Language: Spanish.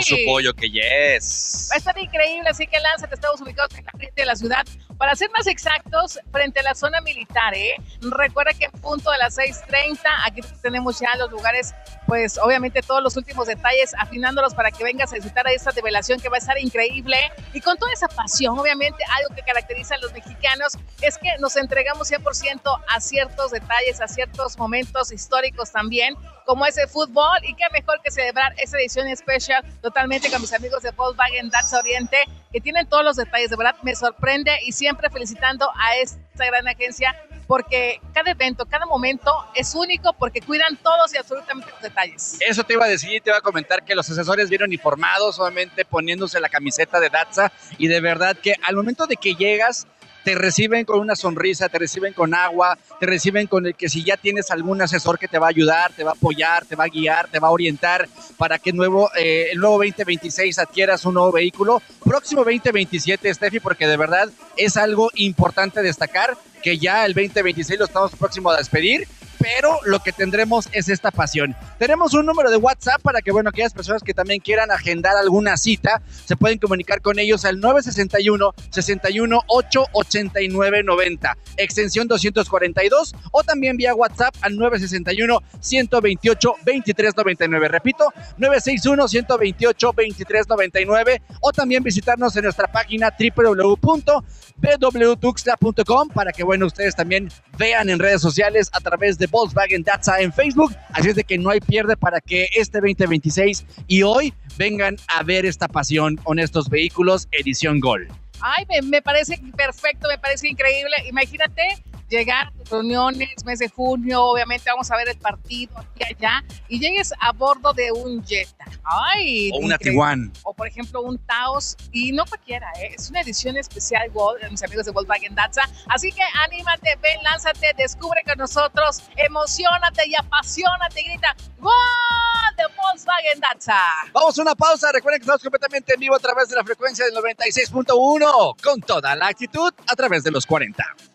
su pollo, que yes. Va a estar increíble, así que lánzate. Estamos ubicados en la frente de la ciudad. Para ser más exactos, frente a la zona militar, Recuerda que en punto de las 6:30, aquí tenemos ya los lugares, pues obviamente todos los últimos detalles, afinándolos para que vengas a visitar a esta develación que va a estar increíble. Y con toda esa pasión, obviamente, algo que caracteriza a los mexicanos es que nos entregamos 100% a ciertos detalles, a ciertos momentos históricos también, como ese fútbol, y qué mejor que celebrar esa edición especial totalmente con mis amigos de Volkswagen Datza Oriente, que tienen todos los detalles. De verdad me sorprende, y siempre felicitando a esta gran agencia, porque cada evento, cada momento es único, porque cuidan todos y absolutamente los detalles. Eso te iba a decir, te iba a comentar que los asesores vieron informados, obviamente poniéndose la camiseta de Datza, y de verdad que al momento de que llegas, te reciben con una sonrisa, te reciben con agua, te reciben con el que si ya tienes algún asesor que te va a ayudar, te va a apoyar, te va a guiar, te va a orientar para que el nuevo 2026 adquieras un nuevo vehículo. Próximo 2027, Steffi, porque de verdad es algo importante destacar que ya el 2026 lo estamos próximos a despedir, pero lo que tendremos es esta pasión. Tenemos un número de WhatsApp para que, bueno, aquellas personas que también quieran agendar alguna cita, se pueden comunicar con ellos al 961-618-8990, extensión 242, o también vía WhatsApp al 961-128-2399. Repito, 961-128-2399, o también visitarnos en nuestra página www.bwtuxtla.com para que, bueno, ustedes también vean en redes sociales a través de Volkswagen Datza en Facebook. Así es de que no hay pierde para que este 2026 y hoy vengan a ver esta pasión con estos vehículos edición Gol. Ay, me parece perfecto, me parece increíble. Imagínate llegar a reuniones, mes de junio, obviamente vamos a ver el partido aquí y allá, y llegues a bordo de un Jetta. Ay, o una Tiguan. O por ejemplo un Taos, y no cualquiera, es una edición especial Gold de mis amigos de Volkswagen Datza. Así que anímate, ven, lánzate, descubre con nosotros, emocionate y apasionate, grita ¡Gol de Volkswagen Datza! Vamos a una pausa, recuerden que estamos completamente en vivo a través de la frecuencia del 96.1, con toda la actitud a través de los 40.